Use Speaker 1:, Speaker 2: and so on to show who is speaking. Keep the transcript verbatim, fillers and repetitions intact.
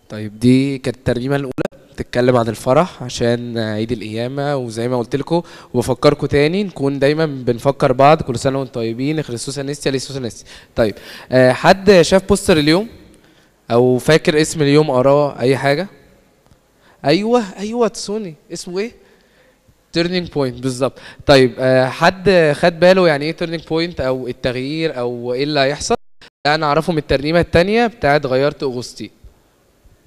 Speaker 1: طيب دي كانت الترنيمة الأولى بتتكلم عن الفرح عشان عيد القيامة، وزي ما قلت لكم وبفكركم تاني نكون دايما بنفكر بعض كل سنة وانتم طيبين، خريستوس انستي ليسوس انستي. طيب آه، حد شاف بوستر اليوم او فاكر اسم اليوم قراه اي حاجة؟ ايوه ايوه تسوني، اسمه ايه؟ تيرنينج بوينت بالظبط. طيب آه، حد خد باله يعني ايه تيرنينج بوينت او التغيير او ايه اللي هيحصل؟ انا اعرفه من الترنيمة التانية بتاعت غيرت اغسطي.